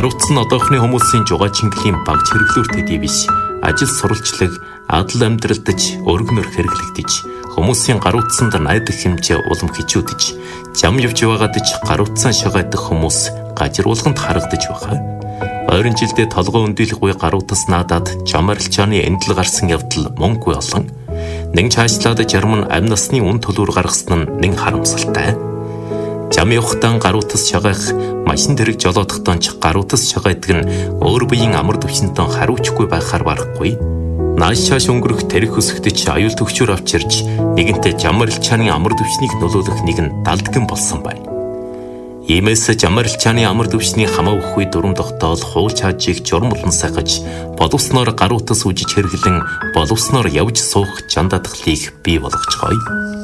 Гаруутсан одоохны хүмүүсийн жугаа чингэхийн баг чиргэлүүр төдий биш. Ажил сурвалжлаг, адал амьдралдаж, өргөнөр хэрэглэгдэж, хүмүүсийн гаруутсанд найдах хэмжээ улам хичүүдэж, зам явж байгаадаж гаруутсан шагаадах хүмүүс гажируулганд харагдаж байгаа. Ойрын жилдээ толгой өндөлгүй гаруутас наадаад зам арилжааны эндэл гарсан явдал мөнгөгүй олон. Нэг цаашлаад жарман амь насны үн төлөөр гаргасан нь нэг харамсалтай. Зам явахдаа гаруутас шагаах, машин тэрэг жолоодохдоо ч гаруутас шагаадаг нь өөр биеийн амар төвчнөд харуучгүй байхаар барахгүй. Нааш шааш өнгөрөх тэрэг өсгдөж аюул төгчөөр авчирч нэгэнтээ зам арилжааны амар төвчнийг нөлөөлөх нэгэн далдгэн болсон байна. Иймээс зам арилжааны амар төвчний хамаа өгөхгүй дүрм тогтоол хууль хаажийг журмлан сахиж, боловсноор гаруутас үжиж хэрэглэн боловсноор явж суух жандадгалыг бий болгоцгоё.